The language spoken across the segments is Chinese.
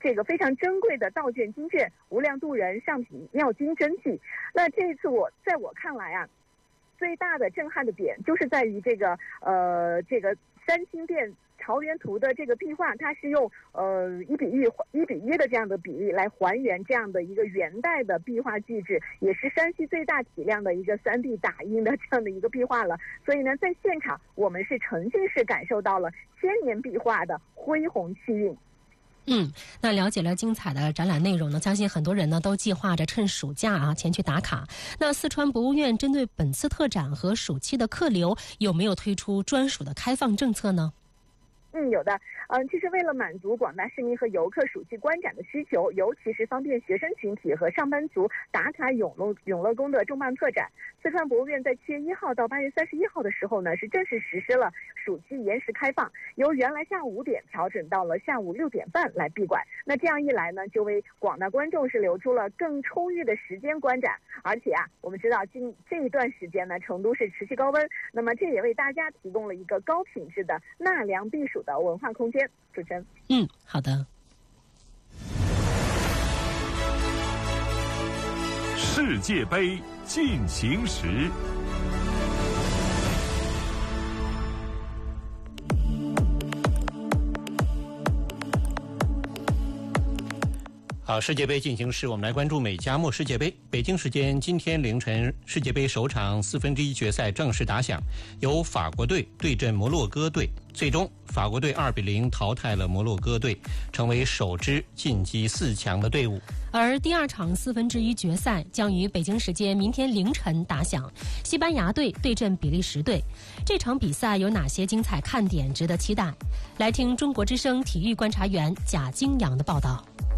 这个非常珍贵的道卷金卷，无量度人上品妙经真迹。那这一次在我看来啊，最大的震撼的点就是在于这个三清殿朝元图的这个壁画，它是用1比1的这样的比例来还原这样的一个元代的壁画技质，也是山西最大体量的一个3D 打印的这样的一个壁画了。所以呢，在现场我们是沉浸式感受到了千年壁画的恢宏气韵。 那了解了精彩的展览内容呢，相信很多人呢都计划着趁暑假前去打卡。那四川博物院针对本次特展和暑期的客流，有没有推出专属的开放政策呢？ 有的。其实为了满足广大市民和游客暑期观展的需求，尤其是方便学生群体和上班族打卡永乐宫的重磅特展，四川博物院在7月1号到8月31号的时候呢，是正式实施了暑期延时开放，由原来下午5点调整到了下午6点半来闭馆。那这样一来呢，就为广大观众是留出了更充裕的时间观展。而且我们知道这一段时间呢，成都是持续高温，那么这也为大家提供了一个高品质的纳凉避暑的文化空间。主持人， 好的。 世界杯进行时。 好，世界杯进行时，我们来关注美加墨世界杯。北京时间今天凌晨，世界杯首场1/4决赛正式打响，由法国队对阵摩洛哥队。最终，法国队2比0淘汰了摩洛哥队，成为首支晋级4强的队伍。 而第二场1/4决赛将于北京时间明天凌晨打响，西班牙队对阵比利时队。这场比赛有哪些精彩看点值得期待？来听中国之声体育观察员贾金阳的报道。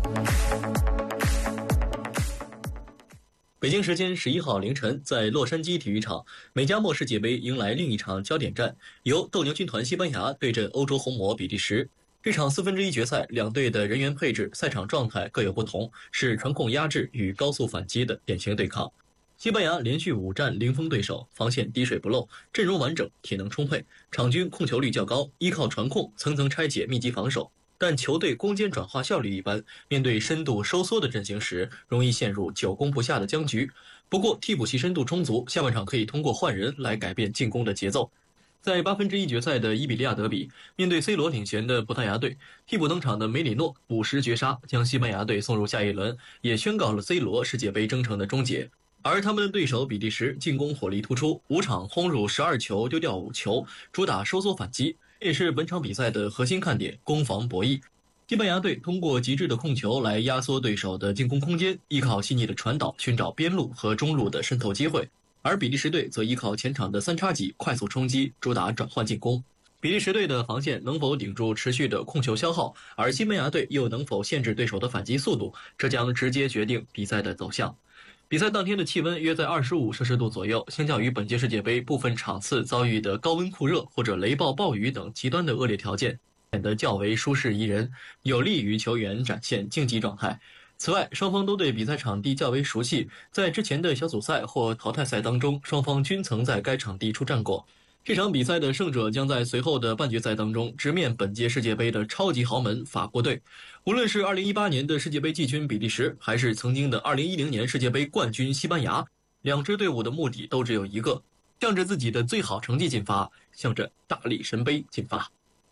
北京时间11号凌晨，在洛杉矶体育场，美加墨世界杯迎来另一场焦点战，由斗牛军团西班牙对阵欧洲红魔比利时。这场1/4决赛，两队的人员配置、赛场状态各有不同，是传控压制与高速反击的典型对抗。西班牙连续5战零封对手，防线滴水不漏，阵容完整，体能充沛，场均控球率较高，依靠传控层层拆解密集防守。但球队攻坚转化效率一般，面对深度收缩的阵型时，容易陷入久攻不下的僵局。不过替补席深度充足，下半场可以通过换人来改变进攻的节奏。在1/8决赛的伊比利亚德比，面对 C 罗领衔的葡萄牙队，替补登场的梅里诺50绝杀，将西班牙队送入下一轮，也宣告了 C 罗世界杯征程的终结。而他们的对手比利时进攻火力突出，5场轰入12球，丢掉5球，主打收缩反击，也是本场比赛的核心看点，攻防博弈。西班牙队通过极致的控球来压缩对手的进攻空间，依靠细腻的传导寻找边路和中路的渗透机会，而比利时队则依靠前场的3叉戟快速冲击，主打转换进攻。比利时队的防线能否顶住持续的控球消耗，而西班牙队又能否限制对手的反击速度，这将直接决定比赛的走向。比赛当天的气温约在25摄氏度左右，相较于本届世界杯部分场次遭遇的高温酷热或者雷暴暴雨等极端的恶劣条件，显得较为舒适宜人，有利于球员展现竞技状态。此外，双方都对比赛场地较为熟悉，在之前的小组赛或淘汰赛当中，双方均曾在该场地出战过。这场比赛的胜者将在随后的半决赛当中直面本届世界杯的超级豪门法国队。无论是2018年的世界杯季军比利时，还是曾经的2010年世界杯冠军西班牙，两支队伍的目的都只有一个，向着自己的最好成绩进发，向着大力神杯进发。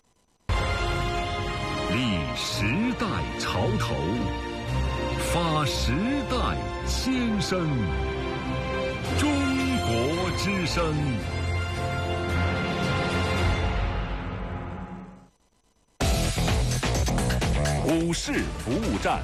立时代潮头，发时代先声，中国之声。股市服务站。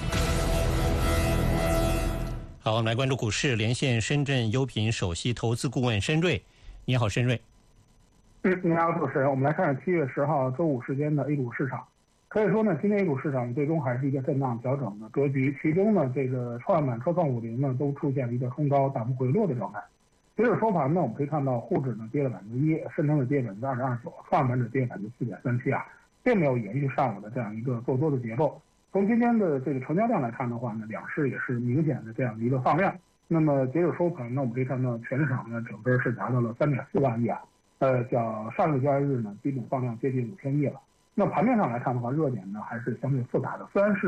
好，我们来关注股市，连线深圳优品首席投资顾问申瑞。你好，申瑞。 你好，主持人。我们来看7月10号周五时间的 A 股市场。可以说呢，今天 A 股市场最终还是一个震荡调整的格局，其中呢，这个创业板、科创50呢都出现了一个冲高大幅回落的状态。随着收盘呢，我们可以看到沪指呢跌了1%，深成指跌2.29%，创业板指跌4.37%啊，并没有延续上午的这样一个做多的结构。从今天的这个成交量来看的话呢，两市也是明显的这样一个放量。那么截止收盘呢，我们可以看到全市场呢整个是达到了3.4万亿啊，较上一个交易日呢基本放量接近5000亿了。那盘面上来看的话，热点呢还是相对复杂的，虽然是